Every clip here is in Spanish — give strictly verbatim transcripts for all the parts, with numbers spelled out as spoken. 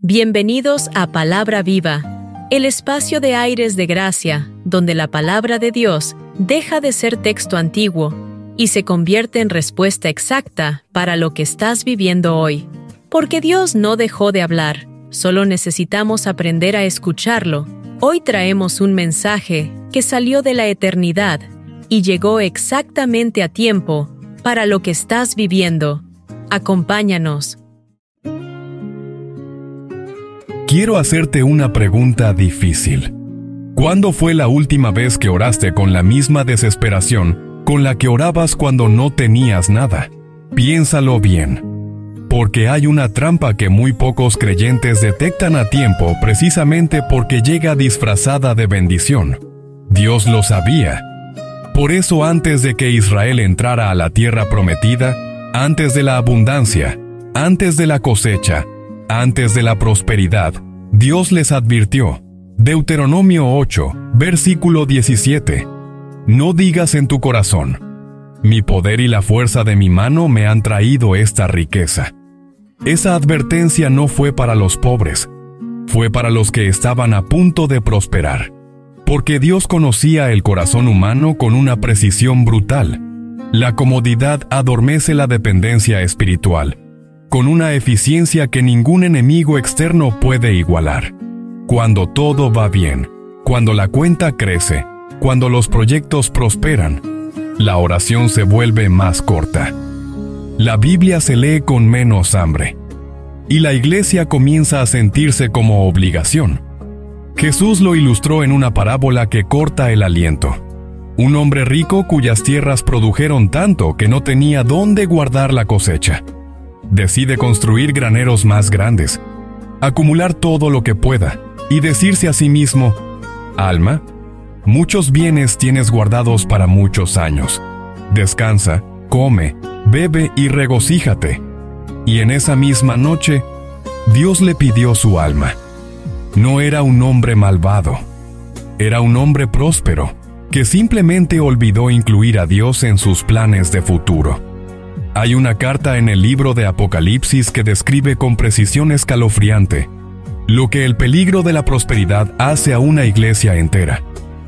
Bienvenidos a Palabra Viva, el espacio de aires de gracia, donde la palabra de Dios deja de ser texto antiguo y se convierte en respuesta exacta para lo que estás viviendo hoy. Porque Dios no dejó de hablar, solo necesitamos aprender a escucharlo. Hoy traemos un mensaje que salió de la eternidad y llegó exactamente a tiempo para lo que estás viviendo. Acompáñanos. Quiero hacerte una pregunta difícil. ¿Cuándo fue la última vez que oraste con la misma desesperación con la que orabas cuando no tenías nada? Piénsalo bien, porque hay una trampa que muy pocos creyentes detectan a tiempo precisamente porque llega disfrazada de bendición. Dios lo sabía. Por eso antes de que Israel entrara a la tierra prometida, antes de la abundancia, antes de la cosecha, antes de la prosperidad, Dios les advirtió. Deuteronomio ocho, versículo diecisiete. No digas en tu corazón: mi poder y la fuerza de mi mano me han traído esta riqueza. Esa advertencia no fue para los pobres, fue para los que estaban a punto de prosperar. Porque Dios conocía el corazón humano con una precisión brutal. La comodidad adormece la dependencia espiritual, con una eficiencia que ningún enemigo externo puede igualar. Cuando todo va bien, cuando la cuenta crece, cuando los proyectos prosperan, la oración se vuelve más corta. La Biblia se lee con menos hambre, y la iglesia comienza a sentirse como obligación. Jesús lo ilustró en una parábola que corta el aliento. Un hombre rico cuyas tierras produjeron tanto que no tenía dónde guardar la cosecha. Decide construir graneros más grandes, acumular todo lo que pueda, y decirse a sí mismo: alma, muchos bienes tienes guardados para muchos años. Descansa, come, bebe y regocíjate. Y en esa misma noche, Dios le pidió su alma. No era un hombre malvado, era un hombre próspero, que simplemente olvidó incluir a Dios en sus planes de futuro. Hay una carta en el libro de Apocalipsis que describe con precisión escalofriante lo que el peligro de la prosperidad hace a una iglesia entera.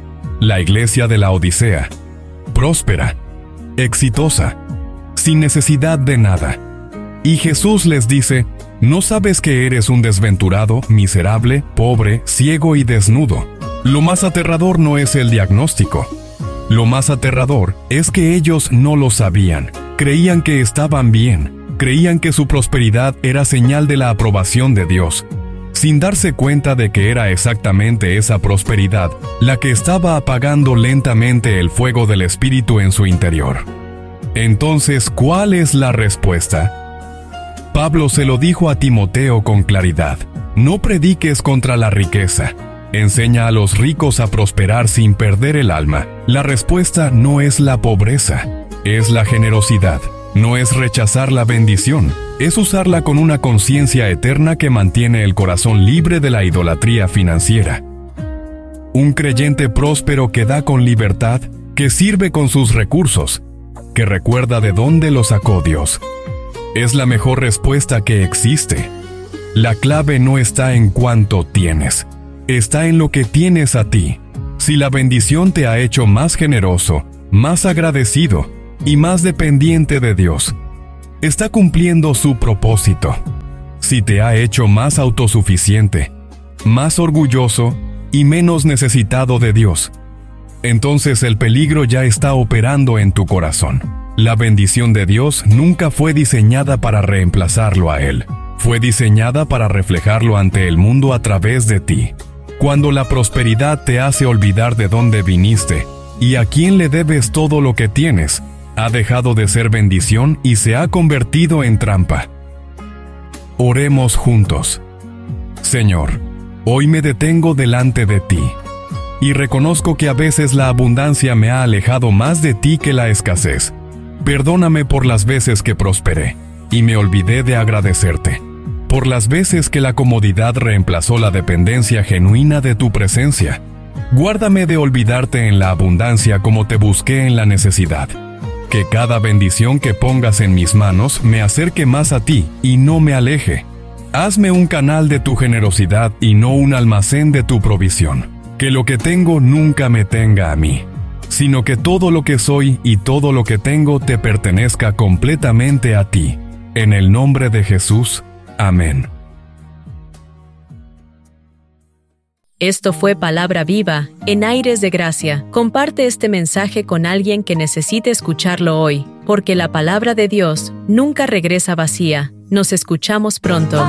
La iglesia de la Odisea, próspera, exitosa, sin necesidad de nada. Y Jesús les dice: ¿no sabes que eres un desventurado, miserable, pobre, ciego y desnudo? Lo más aterrador no es el diagnóstico. Lo más aterrador es que ellos no lo sabían. Creían que estaban bien, creían que su prosperidad era señal de la aprobación de Dios, sin darse cuenta de que era exactamente esa prosperidad la que estaba apagando lentamente el fuego del Espíritu en su interior. Entonces, ¿cuál es la respuesta? Pablo se lo dijo a Timoteo con claridad: no prediques contra la riqueza. Enseña a los ricos a prosperar sin perder el alma. La respuesta no es la pobreza, es la generosidad. No es rechazar la bendición, es usarla con una conciencia eterna que mantiene el corazón libre de la idolatría financiera. Un creyente próspero que da con libertad, que sirve con sus recursos, que recuerda de dónde lo sacó Dios. Es la mejor respuesta que existe. La clave no está en cuánto tienes, está en lo que tienes a ti. Si la bendición te ha hecho más generoso, más agradecido y más dependiente de Dios, está cumpliendo su propósito. Si te ha hecho más autosuficiente, más orgulloso y menos necesitado de Dios, entonces el peligro ya está operando en tu corazón. La bendición de Dios nunca fue diseñada para reemplazarlo a Él. Fue diseñada para reflejarlo ante el mundo a través de ti. Cuando la prosperidad te hace olvidar de dónde viniste y a quién le debes todo lo que tienes, ha dejado de ser bendición y se ha convertido en trampa. Oremos juntos. Señor, hoy me detengo delante de ti y reconozco que a veces la abundancia me ha alejado más de ti que la escasez. Perdóname por las veces que prosperé y me olvidé de agradecerte, por las veces que la comodidad reemplazó la dependencia genuina de tu presencia. Guárdame de olvidarte en la abundancia como te busqué en la necesidad. Que cada bendición que pongas en mis manos me acerque más a ti y no me aleje. Hazme un canal de tu generosidad y no un almacén de tu provisión. Que lo que tengo nunca me tenga a mí, sino que todo lo que soy y todo lo que tengo te pertenezca completamente a ti. En el nombre de Jesús. Amén. Esto fue Palabra Viva, en Aires de Gracia. Comparte este mensaje con alguien que necesite escucharlo hoy, porque la palabra de Dios nunca regresa vacía. Nos escuchamos pronto.